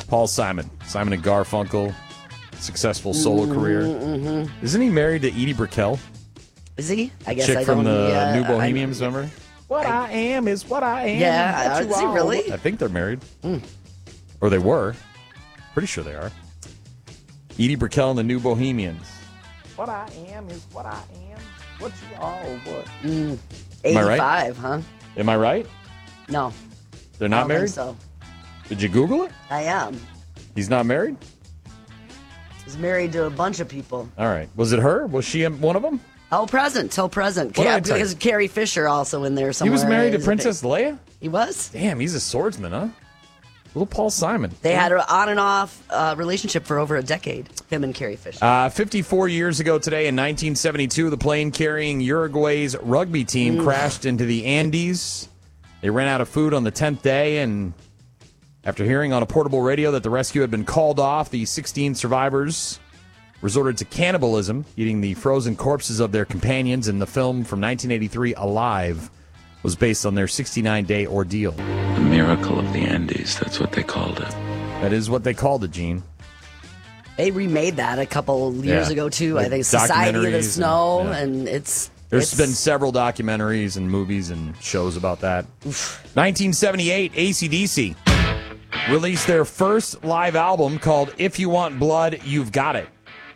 Paul Simon. Simon and Garfunkel. Successful solo career. Mm-hmm. Isn't he married to Edie Brickell? Is he? I guess Chick I from don't. the New Bohemians, remember? What I am is what I am. Yeah, is he really? I think they're married. Or they were. Pretty sure they are. Edie Brickell and the New Bohemians. What I am is what I am. What you all what? 85, right? huh? Am I right? No. They're not I don't married? think so. Did you Google it? I am. He's not married? He's married to a bunch of people. All right. Was it her? Was she one of them? Till present. What did I tell you? Is Carrie Fisher also in there somewhere? He was married to Princess Leia? He was? Damn, he's a swordsman, huh? Little Paul Simon. They had an on and off relationship for over a decade, him and Carrie Fisher. 54 years ago today, in 1972, the plane carrying Uruguay's rugby team crashed into the Andes. They ran out of food on the 10th day, and after hearing on a portable radio that the rescue had been called off, the 16 survivors resorted to cannibalism, eating the frozen corpses of their companions. In the film from 1983, Alive, was based on their 69-day ordeal. The miracle of the Andes, that's what they called it. That is what they called it, Gene. They remade that a couple years ago, too. Like I think Society of the documentaries Snow, and it's... There's been several documentaries and movies and shows about that. 1978, AC/DC released their first live album called If You Want Blood, You've Got It.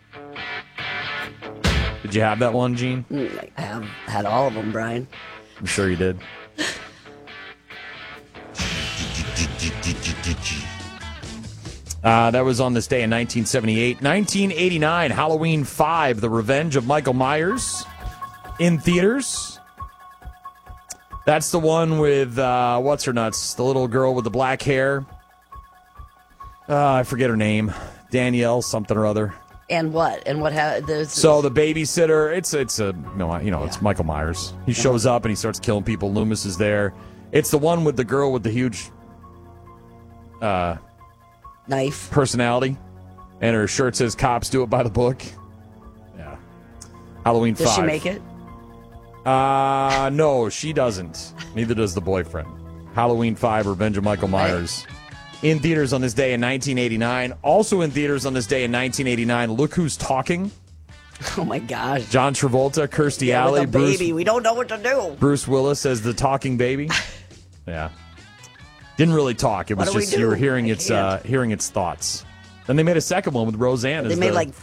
Did you have that one, Gene? I have had all of them, Brian. I'm sure you did. That was on this day in 1978. 1989, Halloween 5, The Revenge of Michael Myers, in theaters. That's the one with, what's her nuts? The little girl with the black hair. I forget her name. Danielle something or other. And what? And what? So the babysitter, it's Michael Myers. He shows up and he starts killing people. Loomis is there. It's the one with the girl with the huge knife personality, and her shirt says "Cops do it by the book." Yeah. Halloween 5. Does she make it? No, she doesn't. Neither does the boyfriend. Halloween 5, Revenge of Michael Myers. In theaters on this day in 1989. Also in theaters on this day in 1989, Look Who's Talking. Oh, my gosh. John Travolta, Kirstie Alley. With a baby. We don't know what to do. Bruce Willis as the talking baby. Yeah. Didn't really talk. It was just you were hearing its thoughts. Then they made a second one with Roseanne. They made like